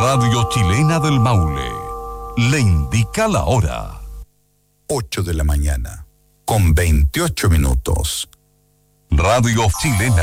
Radio Chilena del Maule le indica la hora. 8 de la mañana, con 28 minutos. Radio Chilena